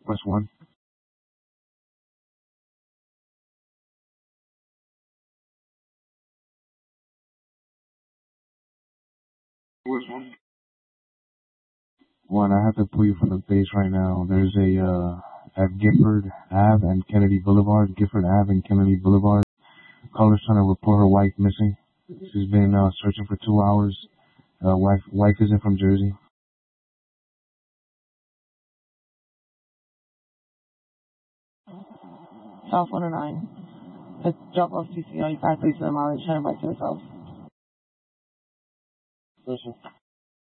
West 1. West 1. 1, I have to pull you from the base right now. There's at Gifford Ave and Kennedy Boulevard. Gifford Ave and Kennedy Boulevard. Caller's trying to report her wife missing. She's been searching for 2 hours. Wife isn't from Jersey. South 109. It's drop off CC on 537 mileage, turn back to the south. Listen.